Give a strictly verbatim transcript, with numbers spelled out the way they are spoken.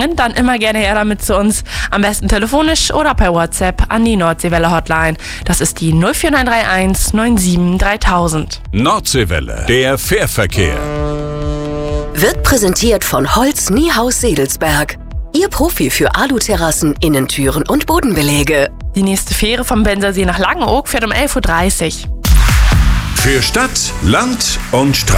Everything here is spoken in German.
Anregungen, dann immer gerne her damit zu uns. Am besten telefonisch oder per WhatsApp an die Nordseewelle Hotline. Das ist die null vier neun drei eins neun sieben dreitausend. Nordseewelle, der Fährverkehr. Wird präsentiert von Holz Niehaus Sedelsberg. Ihr Profi für Aluterrassen, Innentüren und Bodenbeläge. Die nächste Fähre vom Bensersee nach Langeoog fährt um elf Uhr dreißig. Für Stadt, Land und Straße.